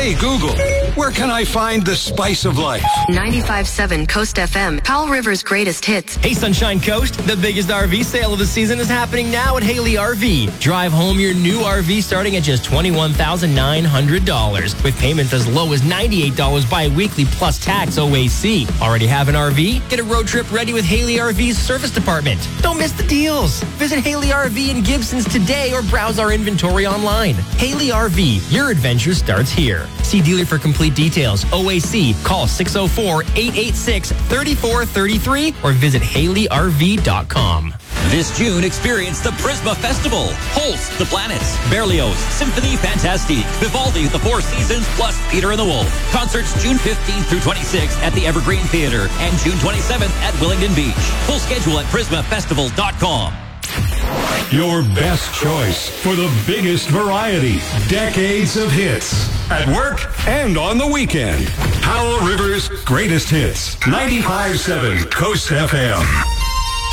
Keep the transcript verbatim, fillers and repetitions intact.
Hey, Google, where can I find the spice of life? ninety-five point seven Coast F M, Powell River's greatest hits. Hey, Sunshine Coast, the biggest R V sale of the season is happening now at Haley R V. Drive home your new R V starting at just twenty-one thousand nine hundred dollars with payments as low as ninety-eight dollars bi-weekly plus tax O A C. Already have an R V? Get a road trip ready with Haley R V's service department. Don't miss the deals. Visit Haley R V in Gibsons today or browse our inventory online. Haley R V, your adventure starts here. See dealer for complete details. O A C, call six oh four, eight eight six, three four three three or visit haley r v dot com. This June, experience the Prisma Festival. Holst, The Planets, Berlioz, Symphony Fantastique, Vivaldi, The Four Seasons, plus Peter and the Wolf. Concerts June fifteenth through twenty-sixth at the Evergreen Theater and June twenty-seventh at Willingdon Beach. Full schedule at prisma festival dot com. Your best choice for the biggest variety. Decades of hits. At work and on the weekend. Powell River's greatest hits. ninety-five point seven Coast F M.